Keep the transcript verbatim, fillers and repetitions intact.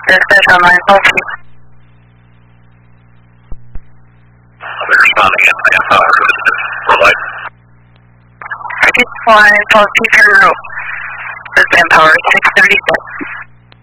Dispatch on nine twelve two. I'll be responding at manpower to this light. One twelve two zero. This manpower six thirty six.